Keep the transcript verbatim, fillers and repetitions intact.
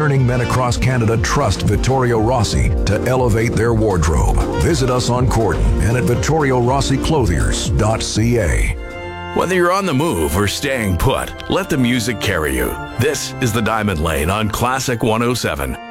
discerning men across Canada trust Vittorio Rossi to elevate their wardrobe. Visit us on Corden and at vittorio rossi clothiers dot c a. Whether you're on the move or staying put, let the music carry you. This is the Diamond Lane on Classic one oh seven.